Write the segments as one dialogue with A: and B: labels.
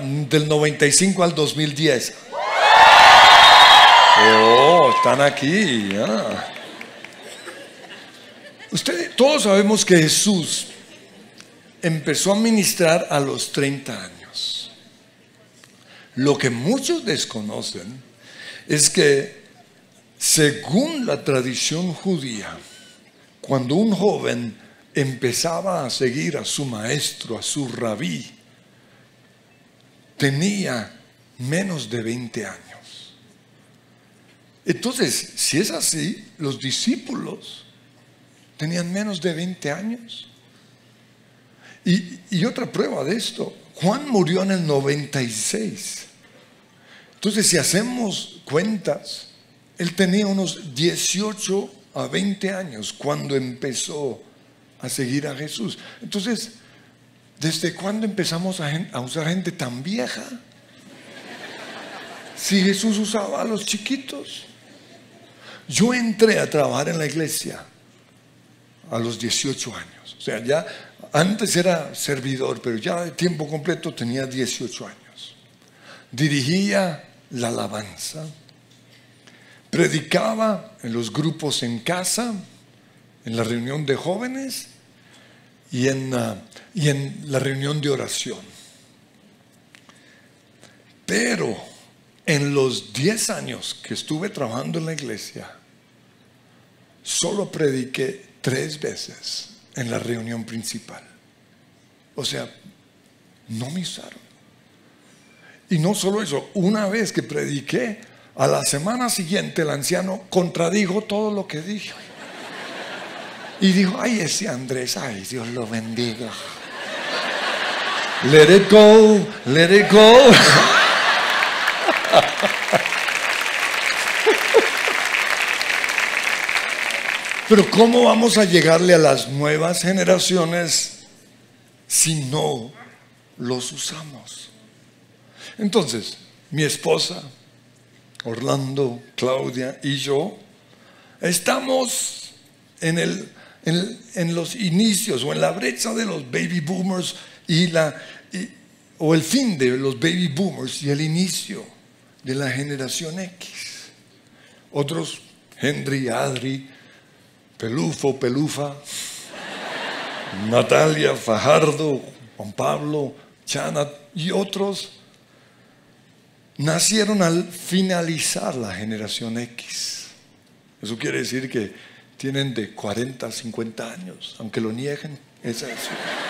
A: del 95 al 2010. Oh, están aquí. Todos sabemos que Jesús empezó a ministrar a los 30 años. Lo que muchos desconocen es que, según la tradición judía, cuando un joven empezaba a seguir a su maestro, a su rabí, tenía menos de 20 años. Entonces, si es así, los discípulos tenían menos de 20 años. Y otra prueba de esto, Juan murió en el 96. Entonces, si hacemos cuentas, él tenía unos 18 a 20 años cuando empezó a seguir a Jesús. Entonces, ¿desde cuándo empezamos a usar gente tan vieja? Si Jesús usaba a los chiquitos. Yo entré a trabajar en la iglesia a los 18 años. O sea, ya antes era servidor, pero ya de tiempo completo tenía 18 años. Dirigía la alabanza, predicaba en los grupos en casa, en la reunión de jóvenes y en la reunión de oración. Pero en los 10 años que estuve trabajando en la iglesia, solo prediqué 3 veces en la reunión principal. O sea, no me usaron. Y no solo eso, una vez que prediqué, a la semana siguiente el anciano contradijo todo lo que dije. Y dijo, ay, ese Andrés, ay, Dios lo bendiga. Let it go, let it go. Pero ¿cómo vamos a llegarle a las nuevas generaciones si no los usamos? Entonces, mi esposa, Orlando, Claudia y yo estamos en los inicios o en la brecha de los baby boomers o el fin de los baby boomers y el inicio de la generación X. Otros, Henry, Adri, Pelufo, Pelufa, Natalia, Fajardo, Juan Pablo, Chana y otros nacieron al finalizar la generación X. Eso quiere decir que tienen de 40 a 50 años, aunque lo nieguen, es eso.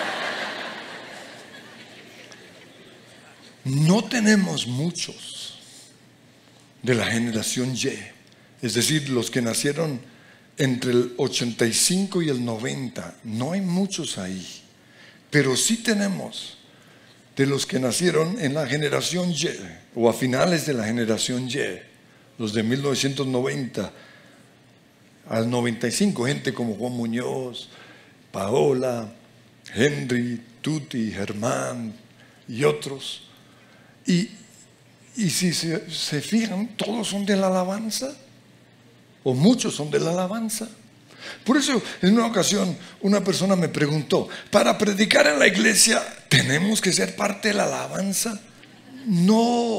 A: No tenemos muchos de la generación Y, es decir, los que nacieron entre el 85 y el 90, no hay muchos ahí, pero sí tenemos de los que nacieron en la generación Y o a finales de la generación Y, los de 1990 al 95, gente como Juan Muñoz, Paola, Henry, Tuti, Germán y otros. Y si se fijan, todos son de la alabanza, o muchos son de la alabanza. Por eso, en una ocasión, una persona me preguntó, ¿para predicar en la iglesia tenemos que ser parte de la alabanza? No.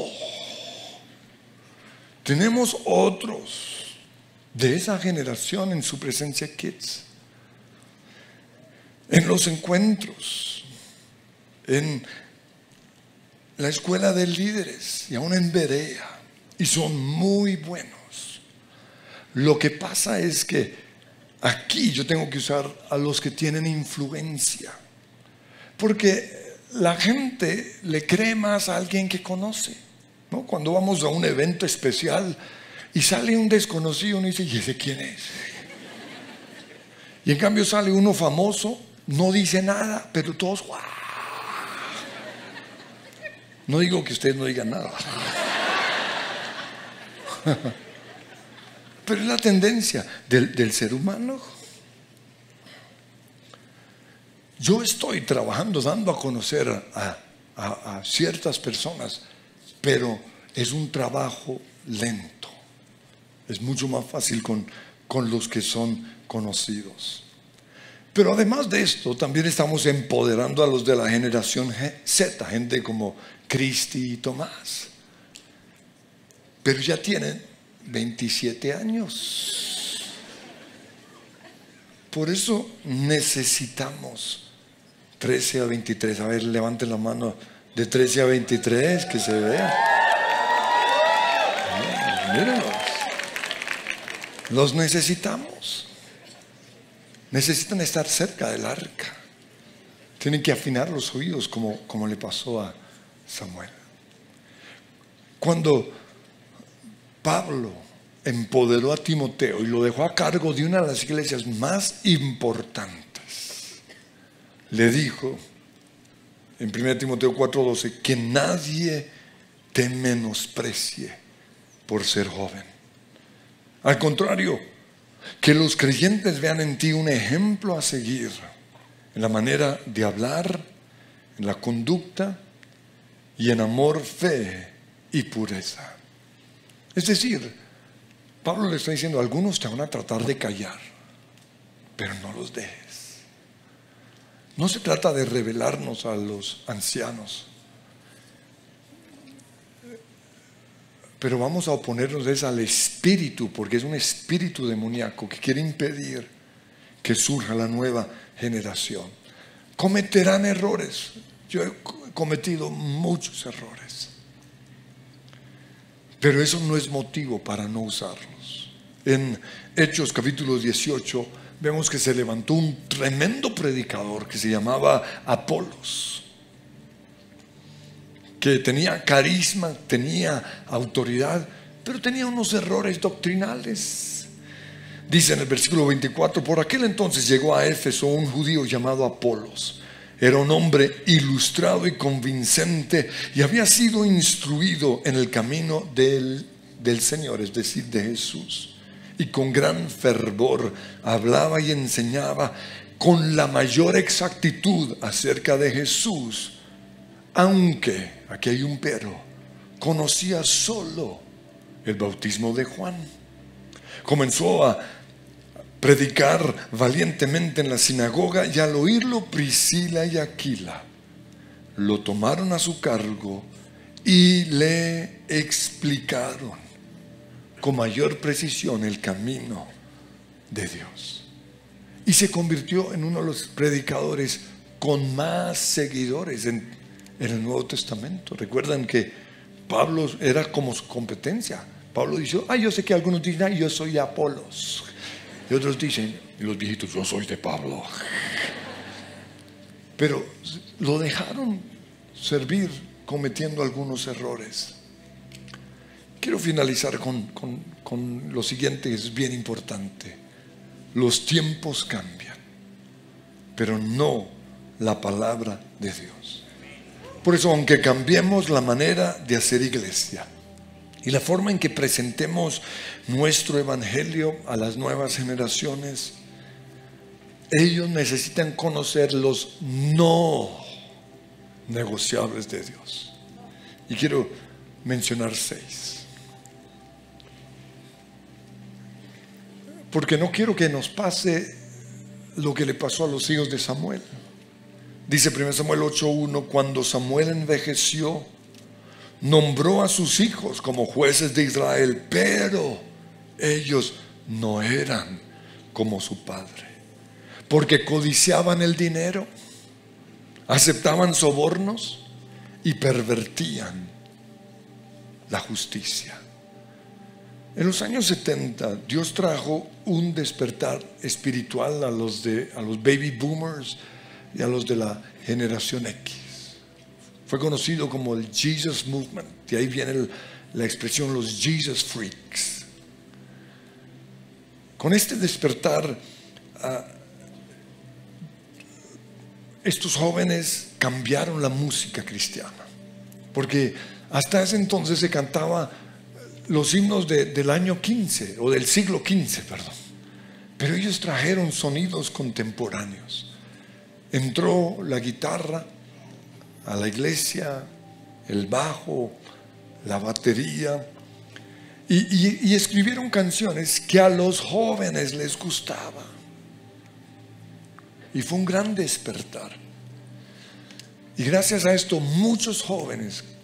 A: Tenemos otros de esa generación en su presencia Kids, en los encuentros, en la escuela de líderes y aún en Berea, y son muy buenos. Lo que pasa es que aquí yo tengo que usar a los que tienen influencia, porque la gente le cree más a alguien que conoce, ¿no? Cuando vamos a un evento especial y sale un desconocido, uno dice, ¿y ese quién es? Y en cambio sale uno famoso, no dice nada, pero todos, ¡guau! No digo que ustedes no digan nada. Pero es la tendencia del ser humano. Yo estoy trabajando, dando a conocer a ciertas personas, pero es un trabajo lento. Es mucho más fácil con los que son conocidos. Pero además de esto, también estamos empoderando a los de la generación Z, gente como Cristi y Tomás. Pero ya tienen 27 años. Por eso necesitamos 13 a 23. A ver, levanten la mano de 13 a 23, que se vea. Mírenlos. Los necesitamos. Necesitan estar cerca del arca. Tienen que afinar los oídos como le pasó a Samuel. Cuando Pablo empoderó a Timoteo y lo dejó a cargo de una de las iglesias más importantes, le dijo en 1 Timoteo 4:12 que nadie te menosprecie por ser joven. Al contrario, que los creyentes vean en ti un ejemplo a seguir en la manera de hablar, en la conducta y en amor, fe y pureza. Es decir, Pablo le está diciendo: algunos te van a tratar de callar, pero no los dejes. No se trata de revelarnos a los ancianos, pero vamos a oponernos al espíritu, porque es un espíritu demoníaco que quiere impedir que surja la nueva generación. Cometerán errores. Yo he cometido muchos errores, pero eso no es motivo para no usarlos. En Hechos capítulo 18 vemos que se levantó un tremendo predicador que se llamaba Apolos, que tenía carisma, tenía autoridad, pero tenía unos errores doctrinales. Dice en el versículo 24: por aquel entonces llegó a Éfeso un judío llamado Apolos. Era un hombre ilustrado y convincente, y había sido instruido en el camino del Señor, es decir, de Jesús. Y con gran fervor hablaba y enseñaba con la mayor exactitud acerca de Jesús, aunque, aquí hay un pero, conocía solo el bautismo de Juan. Comenzó a predicar valientemente en la sinagoga, y al oírlo Priscila y Aquila lo tomaron a su cargo y le explicaron con mayor precisión el camino de Dios. Y se convirtió en uno de los predicadores con más seguidores en el Nuevo Testamento. Recuerdan que Pablo era como su competencia. Pablo dice: yo sé que algunos dicen: yo soy de Apolos. Y otros dicen, y los viejitos: yo soy de Pablo. Pero lo dejaron servir cometiendo algunos errores. Quiero finalizar con lo siguiente, que es bien importante. Los tiempos cambian, pero no la palabra de Dios. Por eso, aunque cambiemos la manera de hacer iglesia y la forma en que presentemos nuestro evangelio a las nuevas generaciones, ellos necesitan conocer los no negociables de Dios. Y quiero mencionar 6, porque no quiero que nos pase lo que le pasó a los hijos de Samuel. Dice 1 Samuel 8:1: cuando Samuel envejeció, nombró a sus hijos como jueces de Israel, pero ellos no eran como su padre, porque codiciaban el dinero, aceptaban sobornos y pervertían la justicia. En los años 70 Dios trajo un despertar espiritual a los baby boomers y a los de la generación X. Fue conocido como el Jesus Movement, de ahí viene la expresión los Jesus Freaks. Con este despertar, estos jóvenes cambiaron la música cristiana, porque hasta ese entonces se cantaba los himnos del año 15 o del siglo XV, perdón. Pero ellos trajeron sonidos contemporáneos. Entró la guitarra a la iglesia, el bajo, la batería, y escribieron canciones que a los jóvenes les gustaba. Y fue un gran despertar. Y gracias a esto muchos jóvenes